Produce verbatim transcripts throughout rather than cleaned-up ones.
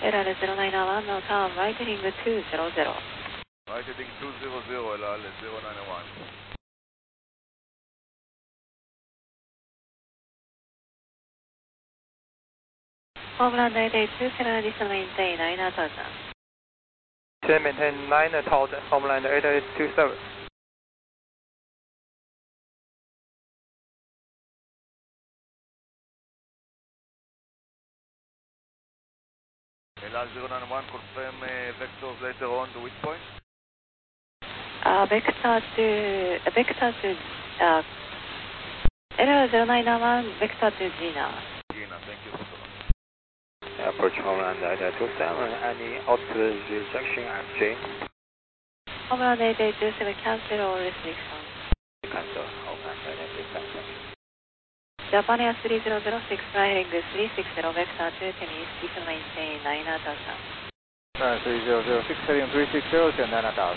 エラーゼロナインワンのターン、ライトニングツーゼロゼロ。 ライトニングツーゼロゼロ、エラーゼロナインワン。 Homeland eight eight two seven, this maintain nine thousand. Maintain nine thousand, Homeland eight eight two seven. Elan zero nine one, confirm uh, vectors later on to which point? Uh, vector to, uh, vector to, uh, Elan zero nine one, vector to Gina. Gina, thank you so much. Approach Homeland eight eight two seven, any altitude rejection at J? Homeland eight eight two seven, cancel all restrictions. Cancel, Homeland eight eight two seven. Japan Air three zero zero six, flying three six zero, vector to Tennis, this maintain nine thousand. Uh, three zero zero six, heading three six zero, nine thousand.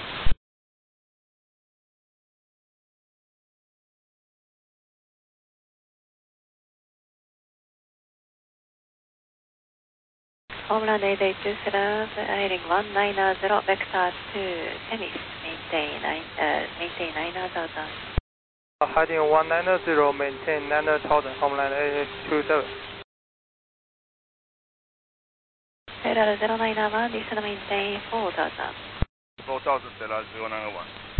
Homeland eight eight two seven, heading one nine zero, vector to Tennis, maintain nine, uh, maintain nine thousand. Heading one nine zero, maintain nine thousand, Homeland eight eight two seven. Elan zero nine one, this maintain four thousand. four thousand, Elan zero nine one.